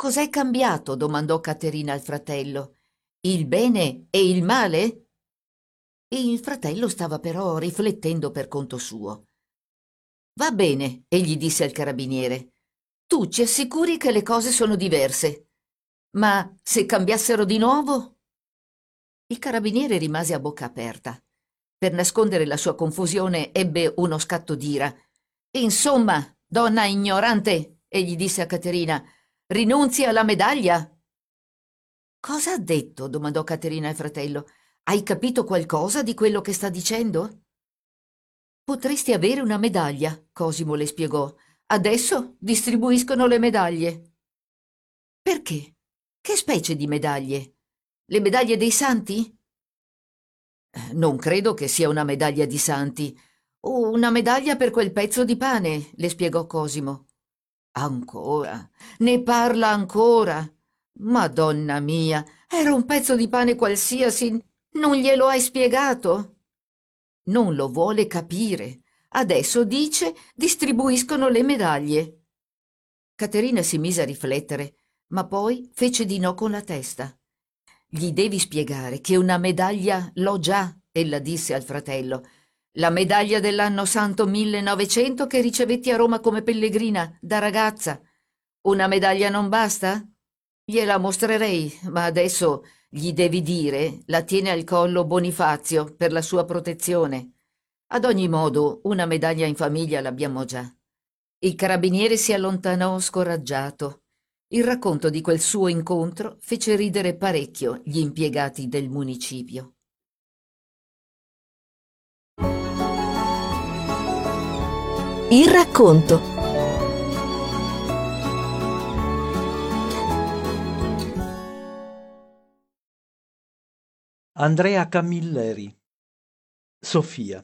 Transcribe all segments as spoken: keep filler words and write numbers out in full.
Cos'è cambiato? Domandò Caterina al fratello. Il bene e il male? Il fratello stava però riflettendo per conto suo. Va bene, egli disse al carabiniere. Tu ci assicuri che le cose sono diverse. Ma se cambiassero di nuovo? Il carabiniere rimase a bocca aperta. Per nascondere la sua confusione ebbe uno scatto d'ira. Insomma, donna ignorante, egli disse a Caterina, rinunzi alla medaglia? Cosa ha detto? Domandò Caterina al fratello. Hai capito qualcosa di quello che sta dicendo? Potresti avere una medaglia, Cosimo le spiegò. Adesso distribuiscono le medaglie. Perché? Che specie di medaglie? Le medaglie dei santi? Non credo che sia una medaglia di santi. Una medaglia per quel pezzo di pane, le spiegò Cosimo. Ancora? Ne parla ancora? Madonna mia, era un pezzo di pane qualsiasi. Non glielo hai spiegato? Non lo vuole capire. Adesso dice distribuiscono le medaglie. Caterina si mise a riflettere, ma poi fece di no con la testa. Gli devi spiegare che una medaglia l'ho già, ella disse al fratello. La medaglia dell'anno santo millenovecento che ricevetti a Roma come pellegrina, da ragazza. Una medaglia non basta? Gliela mostrerei, ma adesso gli devi dire, la tiene al collo Bonifazio per la sua protezione. Ad ogni modo, una medaglia in famiglia l'abbiamo già. Il carabiniere si allontanò scoraggiato. Il racconto di quel suo incontro fece ridere parecchio gli impiegati del municipio. Il racconto. Andrea Camilleri. Sofia.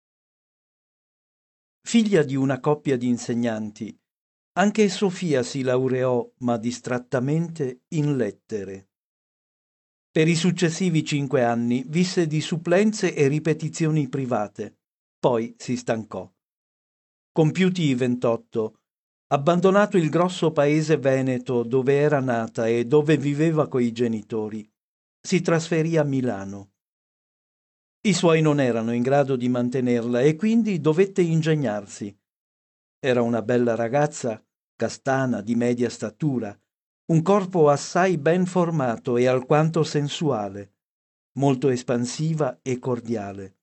Figlia di una coppia di insegnanti, anche Sofia si laureò, ma distrattamente, in lettere. Per i successivi cinque anni visse di supplenze e ripetizioni private, poi si stancò. Compiuti i ventotto, abbandonato il grosso paese veneto dove era nata e dove viveva coi genitori, si trasferì a Milano. I suoi non erano in grado di mantenerla e quindi dovette ingegnarsi. Era una bella ragazza, castana, di media statura, un corpo assai ben formato e alquanto sensuale, molto espansiva e cordiale.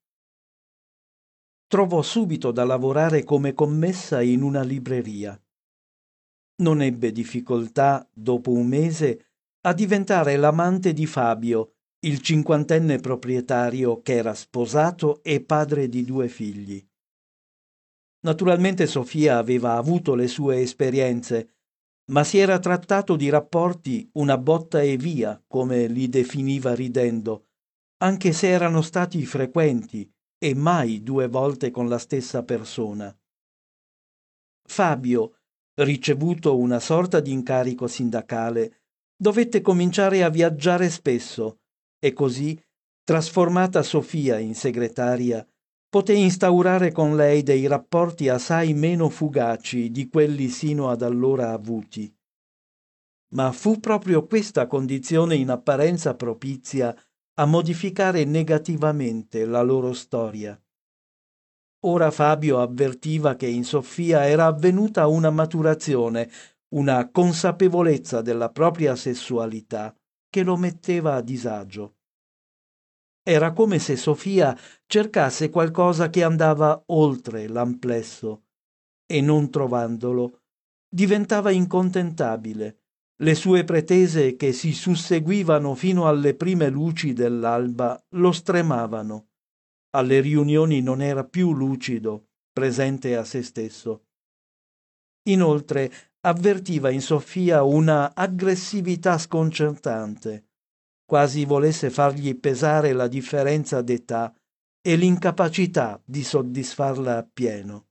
Trovò subito da lavorare come commessa in una libreria. Non ebbe difficoltà, dopo un mese, a diventare l'amante di Fabio, il cinquantenne proprietario che era sposato e padre di due figli. Naturalmente Sofia aveva avuto le sue esperienze, ma si era trattato di rapporti una botta e via, come li definiva ridendo, anche se erano stati frequenti e mai due volte con la stessa persona. Fabio, ricevuto una sorta di incarico sindacale, dovette cominciare a viaggiare spesso e così, trasformata Sofia in segretaria, poté instaurare con lei dei rapporti assai meno fugaci di quelli sino ad allora avuti. Ma fu proprio questa condizione in apparenza propizia a modificare negativamente la loro storia. Ora Fabio avvertiva che in Sofia era avvenuta una maturazione, una consapevolezza della propria sessualità che lo metteva a disagio. Era come se Sofia cercasse qualcosa che andava oltre l'amplesso e, non trovandolo, diventava incontentabile. Le sue pretese, che si susseguivano fino alle prime luci dell'alba, lo stremavano. Alle riunioni non era più lucido, presente a se stesso. Inoltre avvertiva in Sofia una aggressività sconcertante, quasi volesse fargli pesare la differenza d'età e l'incapacità di soddisfarla appieno.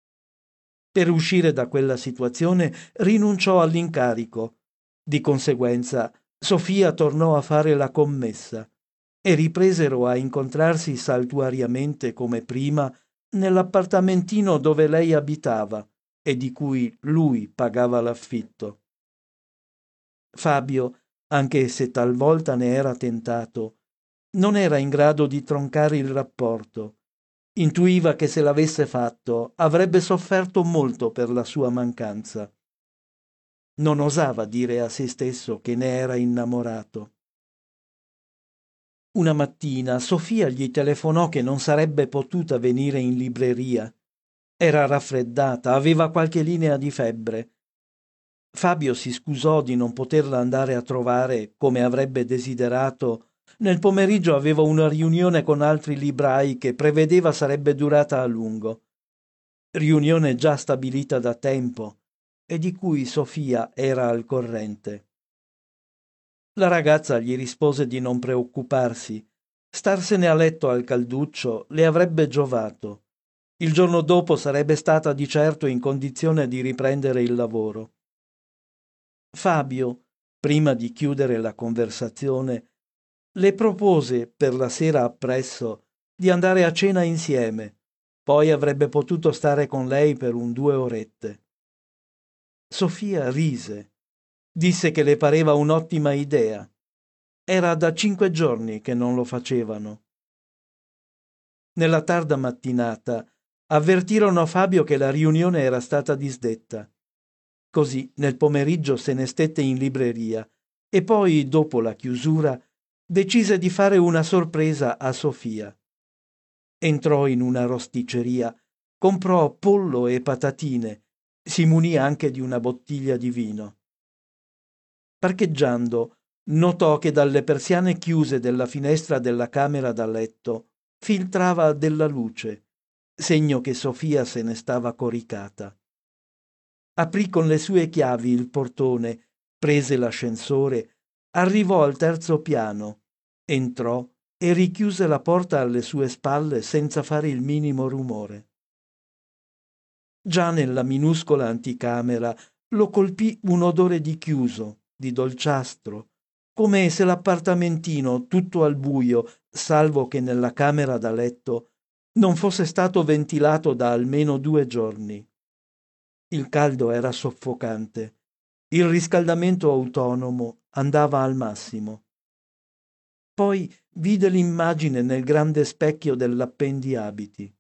Per uscire da quella situazione rinunciò all'incarico. Di conseguenza Sofia tornò a fare la commessa e ripresero a incontrarsi saltuariamente come prima nell'appartamentino dove lei abitava e di cui lui pagava l'affitto. Fabio, anche se talvolta ne era tentato, non era in grado di troncare il rapporto. Intuiva che se l'avesse fatto avrebbe sofferto molto per la sua mancanza. Non osava dire a se stesso che ne era innamorato. Una mattina Sofia gli telefonò che non sarebbe potuta venire in libreria. Era raffreddata, aveva qualche linea di febbre. Fabio si scusò di non poterla andare a trovare come avrebbe desiderato. Nel pomeriggio aveva una riunione con altri librai che prevedeva sarebbe durata a lungo. Riunione già stabilita da tempo e di cui Sofia era al corrente. La ragazza gli rispose di non preoccuparsi. Starsene a letto al calduccio le avrebbe giovato. Il giorno dopo sarebbe stata di certo in condizione di riprendere il lavoro. Fabio, prima di chiudere la conversazione, le propose per la sera appresso di andare a cena insieme, poi avrebbe potuto stare con lei per un due orette. Sofia rise, disse che le pareva un'ottima idea. Era da cinque giorni che non lo facevano. Nella tarda mattinata avvertirono Fabio che la riunione era stata disdetta. Così nel pomeriggio se ne stette in libreria e poi, dopo la chiusura, decise di fare una sorpresa a Sofia. Entrò in una rosticceria, comprò pollo e patatine, si munì anche di una bottiglia di vino. Parcheggiando, notò che dalle persiane chiuse della finestra della camera da letto filtrava della luce, segno che Sofia se ne stava coricata. Aprì con le sue chiavi il portone, prese l'ascensore, arrivò al terzo piano, entrò e richiuse la porta alle sue spalle senza fare il minimo rumore. Già nella minuscola anticamera lo colpì un odore di chiuso, di dolciastro, come se l'appartamentino tutto al buio, salvo che nella camera da letto non fosse stato ventilato da almeno due giorni. Il caldo era soffocante, il riscaldamento autonomo andava al massimo. Poi vide l'immagine nel grande specchio dell'appendiabiti.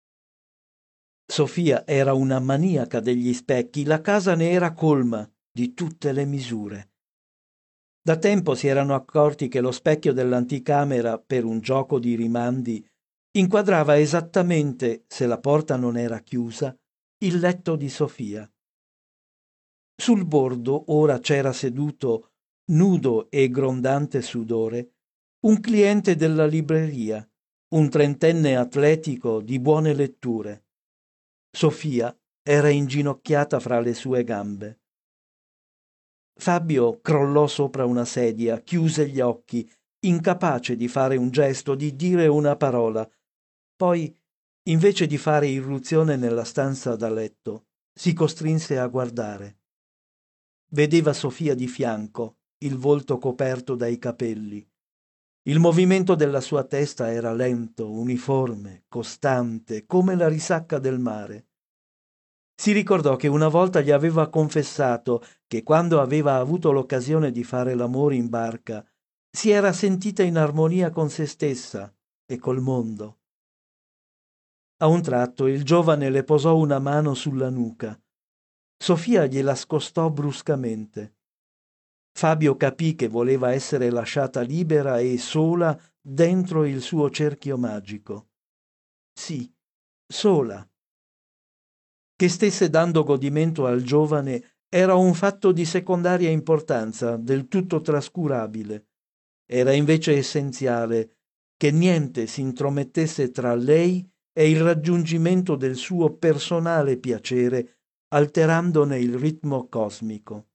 Sofia era una maniaca degli specchi, la casa ne era colma di tutte le misure. Da tempo si erano accorti che lo specchio dell'anticamera, per un gioco di rimandi, inquadrava esattamente, se la porta non era chiusa, il letto di Sofia. Sul bordo ora c'era seduto, nudo e grondante sudore, un cliente della libreria, un trentenne atletico di buone letture. Sofia era inginocchiata fra le sue gambe. Fabio crollò sopra una sedia, chiuse gli occhi, incapace di fare un gesto, di dire una parola. Poi, invece di fare irruzione nella stanza da letto, si costrinse a guardare. Vedeva Sofia di fianco, il volto coperto dai capelli. Il movimento della sua testa era lento, uniforme, costante, come la risacca del mare. Si ricordò che una volta gli aveva confessato che quando aveva avuto l'occasione di fare l'amore in barca si era sentita in armonia con se stessa e col mondo. A un tratto il giovane le posò una mano sulla nuca. Sofia gliela scostò bruscamente. Fabio capì che voleva essere lasciata libera e sola dentro il suo cerchio magico. Sì, sola. Che stesse dando godimento al giovane era un fatto di secondaria importanza, del tutto trascurabile. Era invece essenziale che niente si intromettesse tra lei e il raggiungimento del suo personale piacere, alterandone il ritmo cosmico.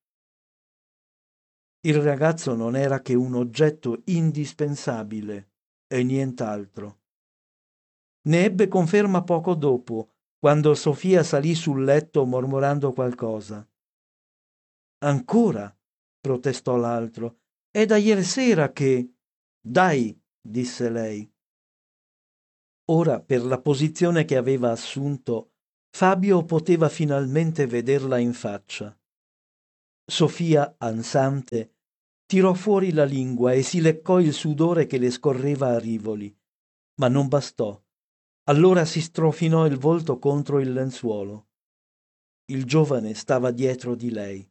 Il ragazzo non era che un oggetto indispensabile e nient'altro. Ne ebbe conferma poco dopo, quando Sofia salì sul letto mormorando qualcosa. «Ancora?» protestò l'altro. «È da ieri sera che...» «Dai!» disse lei. Ora, per la posizione che aveva assunto, Fabio poteva finalmente vederla in faccia. Sofia, ansante, tirò fuori la lingua e si leccò il sudore che le scorreva a rivoli, ma non bastò. Allora si strofinò il volto contro il lenzuolo. Il giovane stava dietro di lei.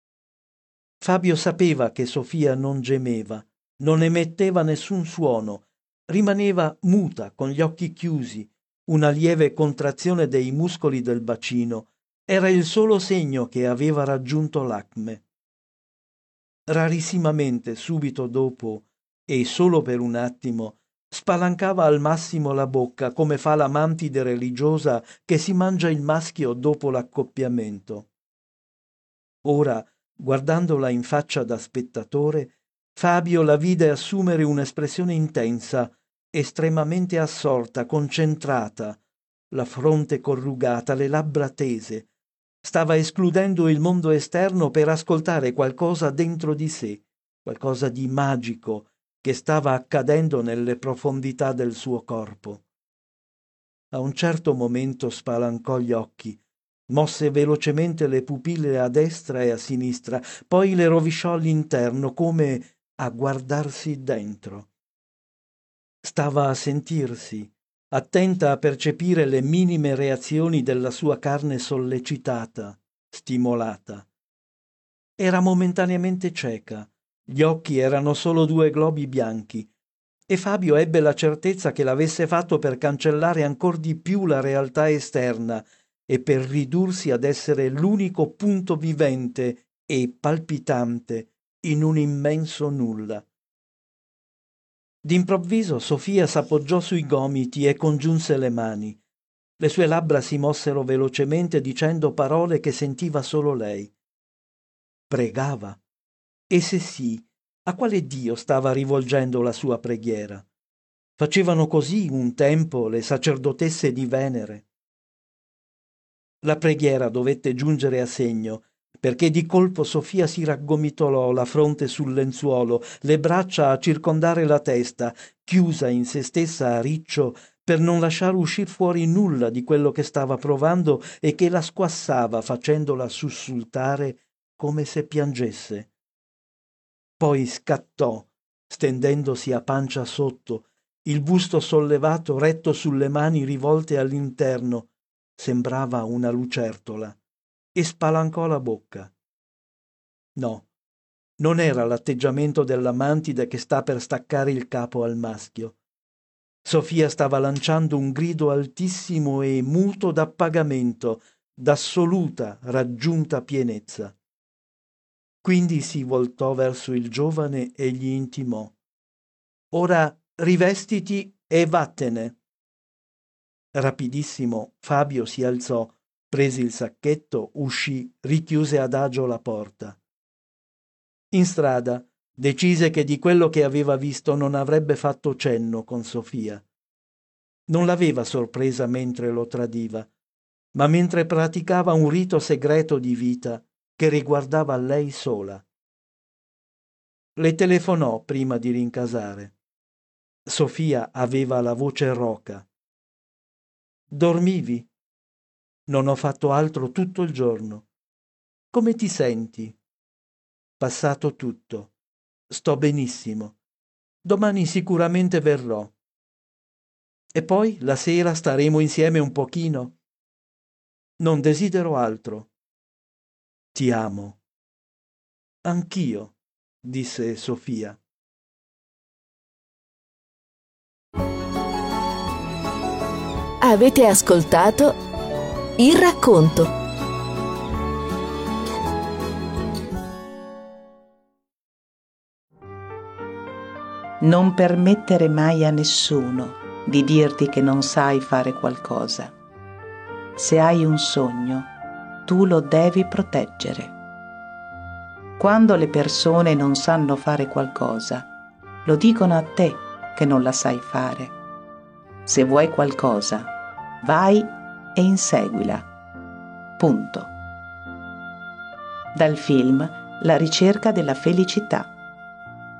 Fabio sapeva che Sofia non gemeva, non emetteva nessun suono, rimaneva muta, con gli occhi chiusi. Una lieve contrazione dei muscoli del bacino era il solo segno che aveva raggiunto l'acme. Rarissimamente, subito dopo, e solo per un attimo, spalancava al massimo la bocca, come fa la mantide religiosa che si mangia il maschio dopo l'accoppiamento. Ora, guardandola in faccia da spettatore, Fabio la vide assumere un'espressione intensa, estremamente assorta, concentrata, la fronte corrugata, le labbra tese. Stava escludendo il mondo esterno per ascoltare qualcosa dentro di sé, qualcosa di magico che stava accadendo nelle profondità del suo corpo. A un certo momento spalancò gli occhi, mosse velocemente le pupille a destra e a sinistra, poi le rovesciò all'interno come a guardarsi dentro. Stava a sentirsi, attenta a percepire le minime reazioni della sua carne sollecitata, stimolata. Era momentaneamente cieca, gli occhi erano solo due globi bianchi, e Fabio ebbe la certezza che l'avesse fatto per cancellare ancor di più la realtà esterna e per ridursi ad essere l'unico punto vivente e palpitante in un immenso nulla. D'improvviso Sofia s'appoggiò sui gomiti e congiunse le mani. Le sue labbra si mossero velocemente dicendo parole che sentiva solo lei. Pregava. E se sì, a quale Dio stava rivolgendo la sua preghiera? Facevano così un tempo le sacerdotesse di Venere. La preghiera dovette giungere a segno, perché di colpo Sofia si raggomitolò, la fronte sul lenzuolo, le braccia a circondare la testa, chiusa in se stessa a riccio per non lasciar uscir fuori nulla di quello che stava provando e che la squassava, facendola sussultare come se piangesse. Poi scattò, stendendosi a pancia sotto, il busto sollevato retto sulle mani rivolte all'interno, sembrava una lucertola, e spalancò la bocca. No, non era l'atteggiamento della mantide che sta per staccare il capo al maschio. Sofia stava lanciando un grido altissimo e muto d'appagamento, d'assoluta, raggiunta pienezza. Quindi si voltò verso il giovane e gli intimò: «Ora rivestiti e vattene». Rapidissimo Fabio si alzò, prese il sacchetto, uscì, richiuse adagio la porta. In strada decise che di quello che aveva visto non avrebbe fatto cenno con Sofia. Non l'aveva sorpresa mentre lo tradiva, ma mentre praticava un rito segreto di vita che riguardava lei sola. Le telefonò prima di rincasare. Sofia aveva la voce roca. «Dormivi? Non ho fatto altro tutto il giorno. Come ti senti?» «Passato tutto. Sto benissimo. Domani sicuramente verrò. E poi la sera staremo insieme un pochino?» «Non desidero altro. Ti amo». «Anch'io», disse Sofia. Avete ascoltato Il racconto. Non permettere mai a nessuno di dirti che non sai fare qualcosa. Se hai un sogno, tu lo devi proteggere. Quando le persone non sanno fare qualcosa, lo dicono a te che non la sai fare. Se vuoi qualcosa, vai e inseguila. Punto. Dal film La ricerca della felicità